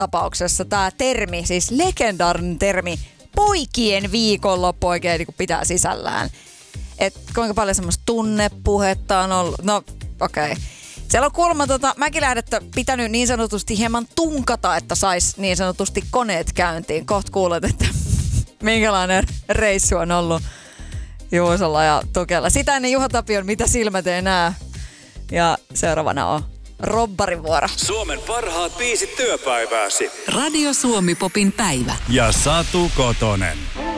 tapauksessa tämä termi, siis legendaarinen termi, poikien viikonloppu oikein niin kuin pitää sisällään. Et kuinka paljon semmoista tunnepuhetta on ollut. No, okei. Siellä on kuulemma Mäkilähdettä pitänyt niin sanotusti hieman tunkata, että sais niin sanotusti koneet käyntiin. Kohta kuulet, että minkälainen reissu on ollut Juusolla ja Tukella. Sitä ennen Juha Tapion, mitä silmät ei näe. Ja seuraavana on Robbarin vuoro. Suomen parhaat biisit työpäivääsi. Radio Suomi Popin päivä. Ja Satu Kotonen.